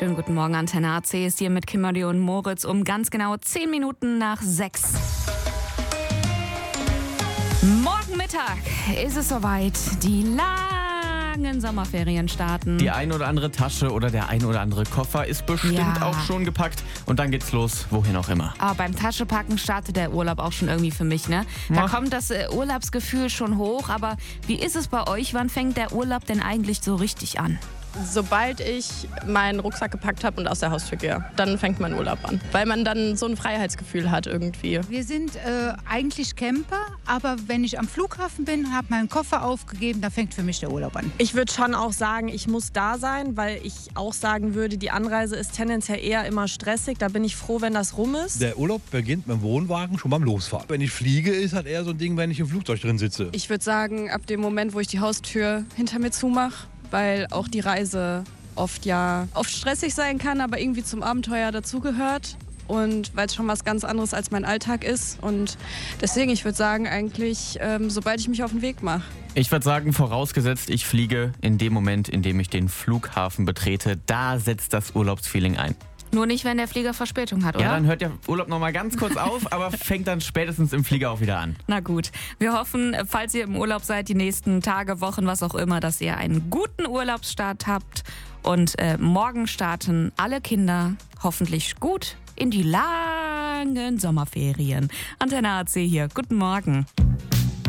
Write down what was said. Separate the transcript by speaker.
Speaker 1: Schönen guten Morgen, Antenne AC ist hier mit Kimberly und Moritz um ganz genau 10 Minuten nach 6. Morgen Mittag ist es soweit. Die langen Sommerferien starten.
Speaker 2: Die ein oder andere Tasche oder der ein oder andere Koffer ist bestimmt auch schon gepackt. Und dann geht's los, wohin auch immer.
Speaker 1: Aber beim Taschepacken startet der Urlaub auch schon irgendwie für mich, ne? Da kommt das Urlaubsgefühl schon hoch. Aber wie ist es bei euch? Wann fängt der Urlaub denn eigentlich so richtig an?
Speaker 3: Sobald ich meinen Rucksack gepackt habe und aus der Haustür gehe, dann fängt mein Urlaub an. Weil man dann so ein Freiheitsgefühl hat irgendwie.
Speaker 4: Wir sind eigentlich Camper, aber wenn ich am Flughafen bin, habe meinen Koffer aufgegeben, da fängt für mich der Urlaub an.
Speaker 5: Ich würde schon auch sagen, ich muss da sein, weil ich auch sagen würde, die Anreise ist tendenziell eher immer stressig. Da bin ich froh, wenn das rum ist.
Speaker 6: Der Urlaub beginnt mit dem Wohnwagen schon beim Losfahren. Wenn ich fliege, ist halt eher so ein Ding, wenn ich im Flugzeug drin sitze.
Speaker 7: Ich würde sagen, ab dem Moment, wo ich die Haustür hinter mir zumache, weil auch die Reise oft stressig sein kann, aber irgendwie zum Abenteuer dazugehört. Und weil es schon was ganz anderes als mein Alltag ist. Und deswegen, ich würde sagen, eigentlich, sobald ich mich auf den Weg mache.
Speaker 2: Ich würde sagen, vorausgesetzt, ich fliege in dem Moment, in dem ich den Flughafen betrete, da setzt das Urlaubsfeeling ein.
Speaker 1: Nur nicht, wenn der Flieger Verspätung hat, oder?
Speaker 2: Ja, dann hört der Urlaub noch mal ganz kurz auf, aber fängt dann spätestens im Flieger auch wieder an.
Speaker 1: Na gut, wir hoffen, falls ihr im Urlaub seid, die nächsten Tage, Wochen, was auch immer, dass ihr einen guten Urlaubsstart habt. Und morgen starten alle Kinder hoffentlich gut in die langen Sommerferien. Antenne AC hier, guten Morgen.